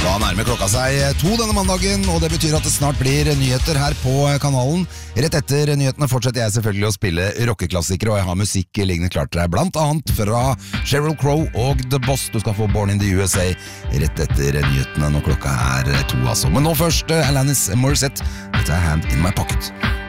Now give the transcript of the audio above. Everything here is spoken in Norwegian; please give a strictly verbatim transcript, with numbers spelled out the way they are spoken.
Da nærmer klokka seg to denne mandagen, og det betyr at det snart blir nyheter her på kanalen. Rett etter nyhetene fortsetter jeg selvfølgelig å spille rockeklassikere, og jeg har musikk liggende klart til deg, blant annet fra Sheryl Crow og The Boss. Du skal få Born in the U S A rett etter nyhetene når klokka er to, altså. Men nå først Alanis Morissette. Dette er Hand in my pocket.